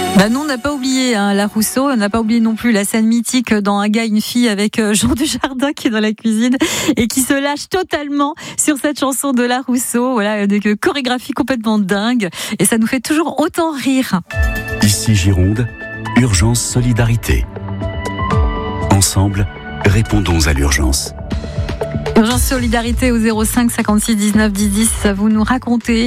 Nous, on n'a pas oublié la Rousseau, on n'a pas oublié non plus la scène mythique dans Un gars, une fille avec Jean Dujardin qui est dans la cuisine et qui se lâche totalement sur cette chanson de la Rousseau. Voilà, des chorégraphies complètement dingues et ça nous fait toujours autant rire. Ici Gironde, Urgence Solidarité. Ensemble, répondons à l'urgence. Urgence Solidarité au 05 56 19 10 10, vous nous racontez